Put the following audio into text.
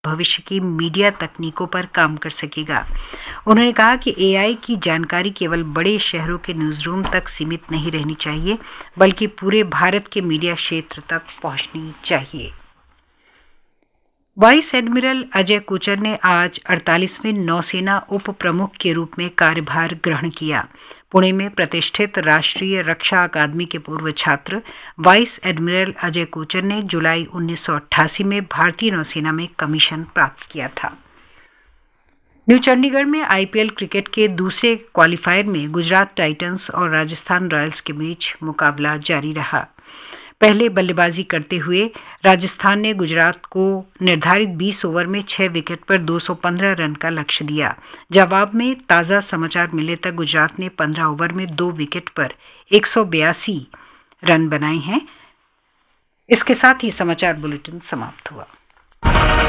भविष्य की मीडिया तकनीकों पर काम कर सकेगा। उन्होंने कहा कि एआई की जानकारी केवल बड़े शहरों के न्यूज़रूम तक सीमित नहीं रहनी चाहिए, बल्कि पूरे भारत के मीडिया क्षेत्र तक पहुंचनी चाहिए। वाइस एडमिरल अजय कोचर ने आज 48वें नौसेना उप प्रमुख के रूप में कार्यभार ग्रहण किया। पुणे में प्रतिष्ठित राष्ट्रीय रक्षा अकादमी के पूर्व छात्र वाइस एडमिरल अजय कोचर ने जुलाई 1988 में भारतीय नौसेना में कमीशन प्राप्त किया था। न्यू चंडीगढ़ में आईपीएल क्रिकेट के दूसरे क्वालिफायर में गुजरात टाइटंस और राजस्थान रॉयल्स के बीच मुकाबला जारी रहा। पहले बल्लेबाजी करते हुए राजस्थान ने गुजरात को निर्धारित 20 ओवर में 6 विकेट पर 215 रन का लक्ष्य दिया। जवाब में ताज़ा समाचार मिले तक गुजरात ने 15 ओवर में 2 विकेट पर 182 रन बनाए हैं। इसके साथ ही समाचार बुलेटिन समाप्त हुआ।